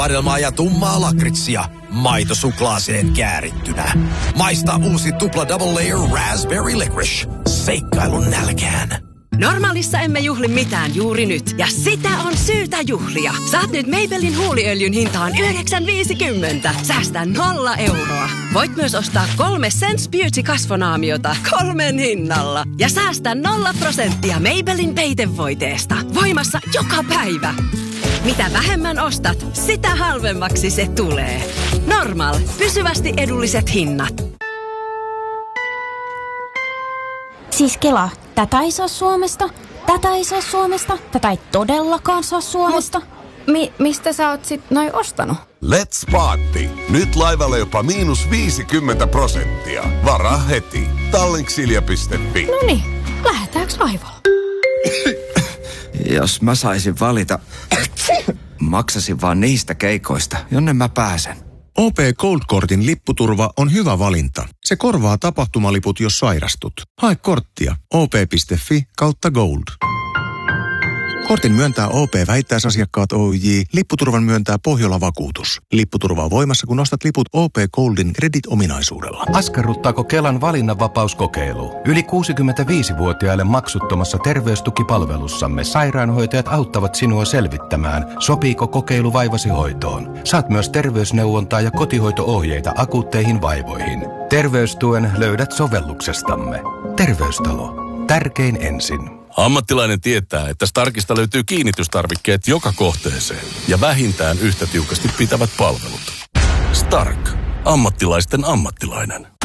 Vadelmaa ja tummaa lakritsia maitosuklaaseen käärittynä. Maista uusi tupla double layer raspberry licorice. Seikkailun nälkään. Normaalissa emme juhli mitään juuri nyt. Ja sitä on syytä juhlia. Saat nyt Maybelline huuliöljyn hintaan 9,50. Säästä 0 euroa. Voit myös ostaa 3 Sense Beauty kasvonaamiota 3 hinnalla. Ja säästä 0% Maybelline peitevoiteesta. Voimassa joka päivä. Mitä vähemmän ostat, sitä halvemmaksi se tulee. Normal. Pysyvästi edulliset hinnat. Siis kelaa, tätä ei saa Suomesta, tätä ei saa Suomesta, tätä ei todellakaan saa Suomesta. Mistä sä oot sit noin ostanut? Let's Party. Nyt laivalla jopa -50%. Varaa heti. Tallinksilja.fi. Noniin, lähdetäänkö laivalla? Jos mä saisin valita, maksasin vaan niistä keikoista, jonne mä pääsen. OP Gold-kortin lipputurva on hyvä valinta. Se korvaa tapahtumaliput, jos sairastut. Hae korttia op.fi/gold. Kortin myöntää OP-vähittäisasiakkaat Oyj. Lipputurvan myöntää Pohjola-vakuutus. Lipputurva on voimassa, kun ostat liput OP Goldin Credit-ominaisuudella. Askarruttaako Kelan valinnanvapauskokeilu? Yli 65-vuotiaille maksuttomassa terveystukipalvelussamme sairaanhoitajat auttavat sinua selvittämään, sopiiko kokeilu vaivasi hoitoon. Saat myös terveysneuvontaa ja kotihoito-ohjeita akuutteihin vaivoihin. Terveystuen löydät sovelluksestamme. Terveystalo. Tärkein ensin. Ammattilainen tietää, että Starkista löytyy kiinnitystarvikkeet joka kohteeseen ja vähintään yhtä tiukasti pitävät palvelut. Stark. Ammattilaisten ammattilainen.